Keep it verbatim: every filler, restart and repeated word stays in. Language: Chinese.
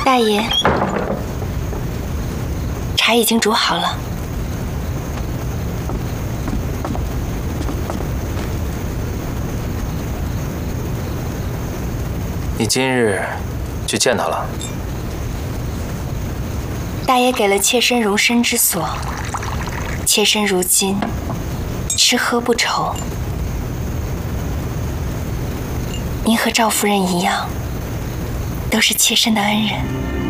大爷，茶已经煮好了。 你今日去见他了？ 大爷给了妾身容身之所，妾身如今吃喝不愁。您和赵夫人一样，都是妾身的恩人。